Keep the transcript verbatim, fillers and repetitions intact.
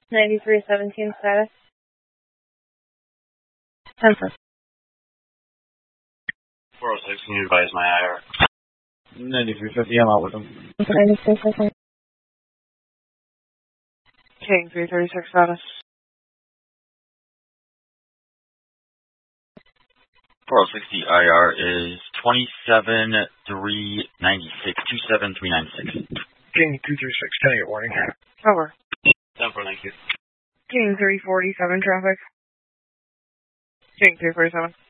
ninety-three seventeen status. Census. four oh six, can you advise my I R? ninety-three fifty, I'm out with them. ninety-three fifty. King three thirty-six status. four oh six, the I R is twenty-seven three ninety-six, two seven three nine six. King two three six, can I get warning? Cover. ten four, thank you. King three forty-seven traffic. King three forty-seven.